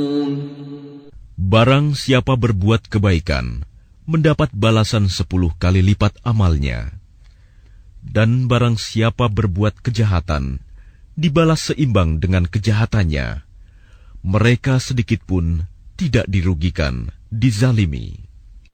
Barang siapa berbuat kebaikan, mendapat balasan 10 kali lipat amalnya. Dan barang siapa berbuat kejahatan, dibalas seimbang dengan kejahatannya. Mereka sedikit pun tidak dirugikan, dizalimi.